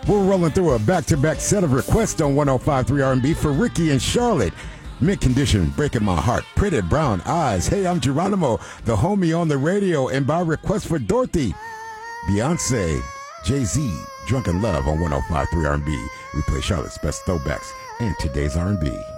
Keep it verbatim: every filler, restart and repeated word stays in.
We're rolling through a back-to-back set of requests on one oh five point three R and B for Ricky and Charlotte. Mid-condition, Breaking My Heart, Pretty Brown Eyes. Hey, I'm Geronimo, the homie on the radio, and by request for Dorothy, Beyonce, Jay-Z, Drunken Love on one oh five point three R and B. We play Charlotte's best throwbacks and today's R and B.